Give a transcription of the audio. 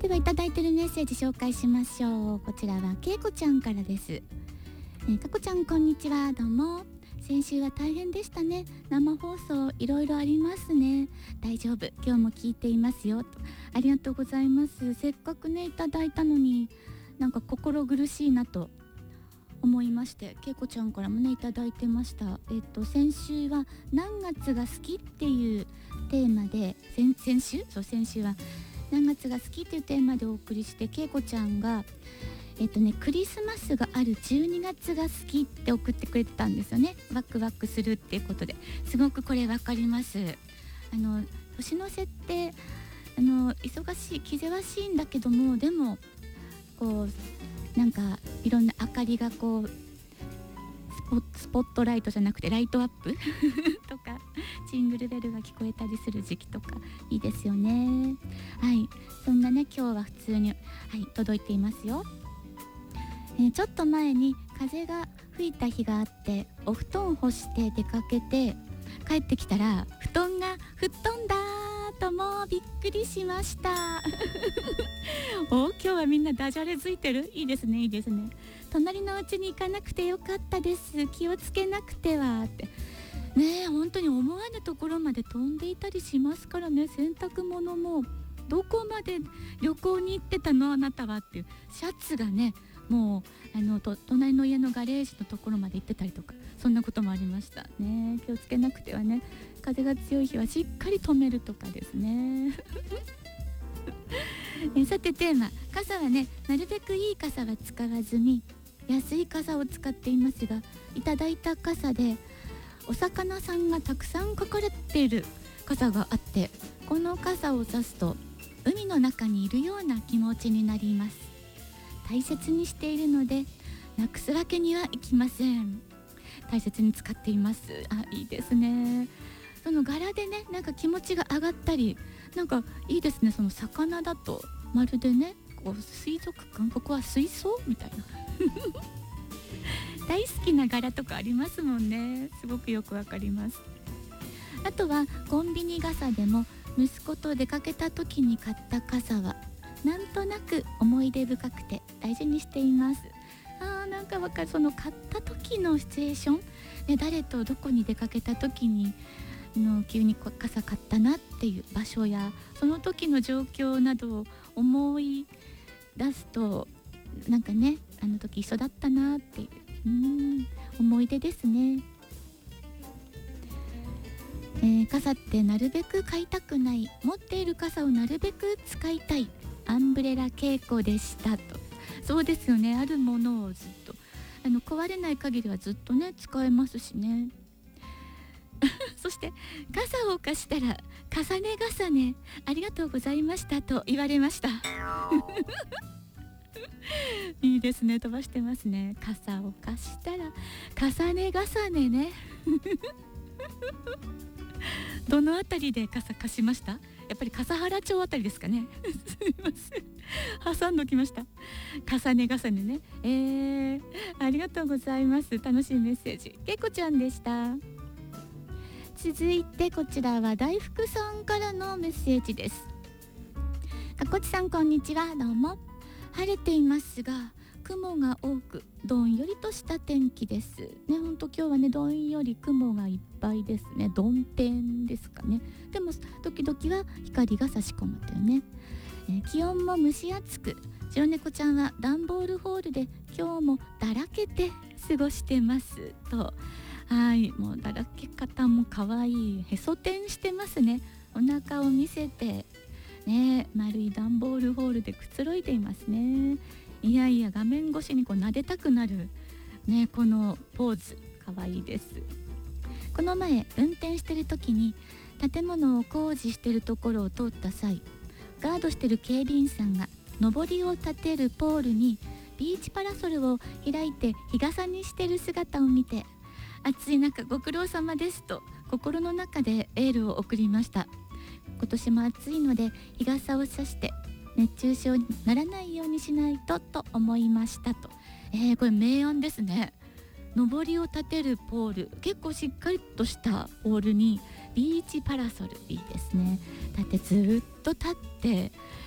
ではいただいているメッセージ紹介しましょう。こちらはけいこちゃんからです。かこちゃんこんにちは。どうも。先週は大変でしたね。生放送いろいろありますね。大丈夫、今日も聞いていますよと。ありがとうございます。せっかくねいただいたのになんか心苦しいなと思いまして、けいこちゃんからもねいただいてました。先週は何月が好きっていうテーマで、先週は何月が好きっていうテーマでお送りして、けいこちゃんがクリスマスがある12月が好きって送ってくれてたんですよね。ワクワクするっていうことで、すごくこれわかります。年の瀬って忙しい気ぜわしいんだけども、でもこうなんかいろんな明かりがこうスポットライトじゃなくてライトアップとかジングルベルが聞こえたりする時期とかいいですよね。はい、そんなね今日は普通に、届いていますよ。ちょっと前に風が吹いた日があって、お布団を干して出かけて帰ってきたら布団が吹っ飛んだと、もうびっくりしました今日はみんなダジャレついてる。いいですねいいですね。隣の家に行かなくてよかったです、気をつけなくてはってね。本当に思わぬところまで飛んでいたりしますからね。洗濯物もどこまで旅行に行ってたのあなたはっていうシャツがね、もう隣の家のガレージのところまで行ってたりとか、そんなこともありましたね。気をつけなくてはね。風が強い日はしっかり止めるとかですねさてテーマ、傘はねなるべくいい傘は使わずに安い傘を使っていますが、いただいた傘でお魚さんがたくさん描かれている傘があって、この傘を差すと海の中にいるような気持ちになります。大切にしているのでなくすわけにはいきません。大切に使っています。いいですね。その柄でねなんか気持ちが上がったり、なんかいいですね。その魚だとまるでねこう水族館、ここは水槽みたいな大好きな柄とかありますもんね。すごくよくわかります。あとはコンビニ傘でも息子と出かけた時に買った傘はなんとなく思い出深くて大事にしています。なんかわかる。その買った時のシチュエーション、ね、誰とどこに出かけた時に急に傘買ったなっていう場所やその時の状況などを思い出すと、なんかねあの時一緒だったなっていう思い出ですね。傘ってなるべく買いたくない、持っている傘をなるべく使いたい、アンブレラ稽古でしたと。そうですよね。あるものをずっと壊れない限りはずっとね使えますしねそして傘を貸したら重ね重ねありがとうございましたと言われましたいいですね。飛ばしてますね。傘を貸したら重ね重ねねどのあたりで傘貸しました？やっぱり笠原町あたりですかねすいません、挟んどきました。重ね重ねね。ありがとうございます。楽しいメッセージ、けいこちゃんでした。続いてこちらは大福さんからのメッセージです。かこちさんこんにちは。どうも。晴れていますが雲が多くどんよりとした天気ですね。ほんと今日はねどんより雲がいっぱいですね。どん天ですかね。でも時々は光が差し込むというね。気温も蒸し暑く、白猫ちゃんは段ボールホールで今日もだらけて過ごしてますと。はい、もうだらけ方も可愛い。へそ天してますね。お腹を見せてね、丸い段ボールホールでくつろいでいますね。いやいや画面越しにこう撫でたくなるね、このポーズ可愛いです。この前運転してる時に建物を工事してるところを通った際、ガードしてる警備員さんが上りを立てるポールにビーチパラソルを開いて日傘にしてる姿を見て、暑い中ご苦労様ですと心の中でエールを送りました。今年も暑いので日傘を差して熱中症にならないようにしないとと思いましたと。これ明暗ですね。上りを立てるポール、結構しっかりとしたポールにビーチパラソル、いいですね。だってずっと立って